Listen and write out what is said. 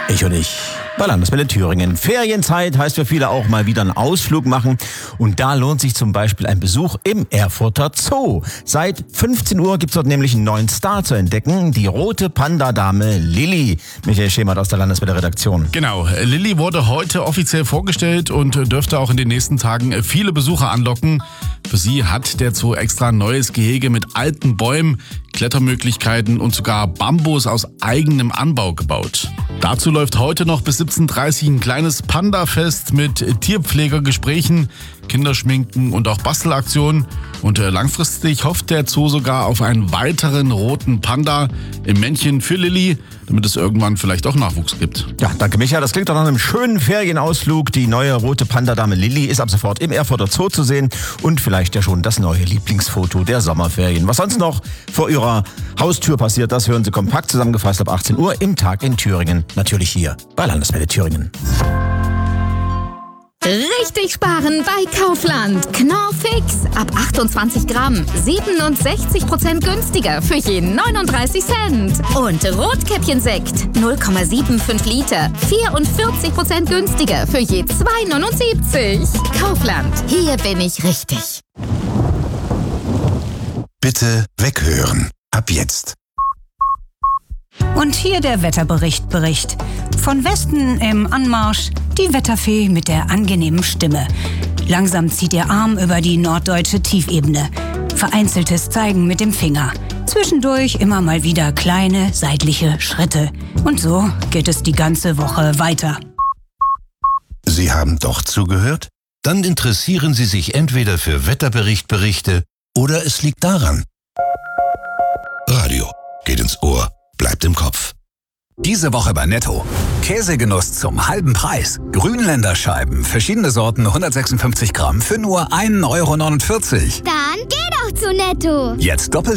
Ich und ich. Bei Landeswelle Thüringen. Ferienzeit heißt für viele auch mal wieder einen Ausflug machen. Und da lohnt sich zum Beispiel ein Besuch im Erfurter Zoo. Seit 15 Uhr gibt's dort nämlich einen neuen Star zu entdecken. Die rote Panda-Dame Lilly. Michael Schemert aus der Landeswelle Redaktion. Genau, Lilly wurde heute offiziell vorgestellt und dürfte auch in den nächsten Tagen viele Besucher anlocken. Für sie hat der Zoo extra ein neues Gehege mit alten Bäumen, Klettermöglichkeiten und sogar Bambus aus eigenem Anbau gebaut. Dazu läuft heute noch bis 17:30 Uhr ein kleines Panda-Fest mit Tierpflegergesprächen, Kinderschminken und auch Bastelaktionen. Und langfristig hofft der Zoo sogar auf einen weiteren roten Panda im Männchen für Lilly, damit es irgendwann vielleicht auch Nachwuchs gibt. Ja, danke Micha. Das klingt doch nach einem schönen Ferienausflug. Die neue rote Panda-Dame Lilly ist ab sofort im Erfurter Zoo zu sehen und vielleicht ja schon das neue Lieblingsfoto der Sommerferien. Was sonst noch vor Ihrer Haustür passiert, das hören Sie kompakt zusammengefasst ab 18 Uhr im Tag in Thüringen. Natürlich hier bei Landeswelle Thüringen. Richtig sparen bei Kaufland. Knorr Fix. Ab 28 Gramm. 67% günstiger für jeden 39 Cent. Und Rotkäppchensekt. 0,75 Liter. 44% günstiger für je 2,79. Kaufland. Hier bin ich richtig. Bitte weghören. Ab jetzt. Und hier der Wetterbericht. Von Westen im Anmarsch die Wetterfee mit der angenehmen Stimme. Langsam zieht ihr Arm über die norddeutsche Tiefebene. Vereinzeltes Zeigen mit dem Finger. Zwischendurch immer mal wieder kleine seitliche Schritte. Und so geht es die ganze Woche weiter. Sie haben doch zugehört? Dann interessieren Sie sich entweder für Wetterberichte oder es liegt daran. Radio geht ins Ohr, bleibt im Kopf. Diese Woche bei Netto. Käsegenuss zum halben Preis. Grünländerscheiben, verschiedene Sorten, 156 Gramm für nur 1,49 €. Dann geh doch zu Netto. Jetzt doppelt